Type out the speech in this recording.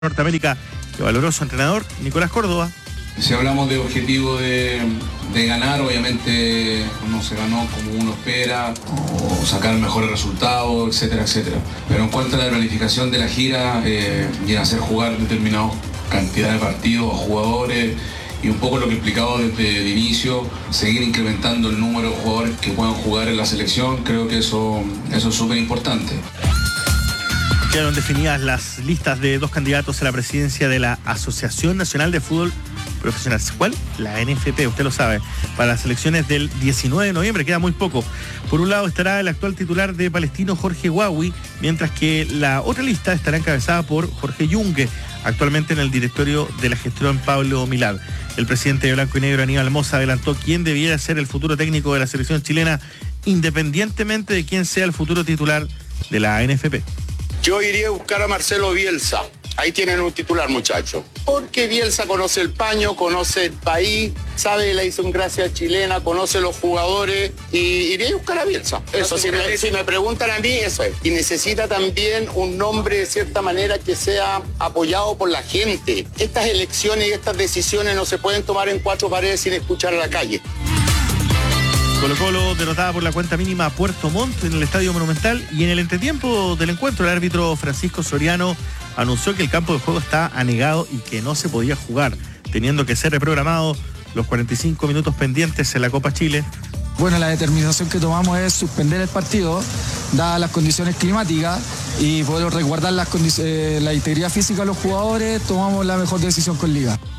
Norteamérica, que valoró su entrenador, Nicolás Córdoba. Si hablamos de objetivo de ganar, obviamente no se ganó como uno espera, o sacar mejores resultados, etcétera, etcétera. Pero en cuanto a la planificación de la gira y en hacer jugar determinadas cantidad de partidos a jugadores, y un poco lo que he explicado desde el inicio, seguir incrementando el número de jugadores que puedan jugar en la selección, creo que eso es súper importante. Quedaron definidas las listas de dos candidatos a la presidencia de la Asociación Nacional de Fútbol Profesional. ¿Cuál? La NFP, usted lo sabe. Para las elecciones del 19 de noviembre, queda muy poco. Por un lado estará el actual titular de Palestino, Jorge Huawi, mientras que la otra lista estará encabezada por Jorge Yungue, actualmente en el directorio de la gestión Pablo Milad. El presidente de Blanco y Negro, Aníbal Mosa, adelantó quién debiera ser el futuro técnico de la selección chilena, independientemente de quién sea el futuro titular de la NFP. Yo iría a buscar a Marcelo Bielsa. Ahí tienen un titular, muchachos. Porque Bielsa conoce el paño, conoce el país, sabe de la idiosincrasia chilena, conoce los jugadores, y iría a buscar a Bielsa. Eso, si me preguntan a mí, eso es. Y necesita también un nombre, de cierta manera, que sea apoyado por la gente. Estas elecciones y estas decisiones no se pueden tomar en cuatro paredes sin escuchar a la calle. Colo-Colo derrotada por la cuenta mínima a Puerto Montt en el Estadio Monumental, y en el entretiempo del encuentro el árbitro Francisco Soriano anunció que el campo de juego está anegado y que no se podía jugar, teniendo que ser reprogramado los 45 minutos pendientes en la Copa Chile. Bueno, la determinación que tomamos es suspender el partido, dadas las condiciones climáticas, y poder resguardar la integridad física de los jugadores. Tomamos la mejor decisión con Liga.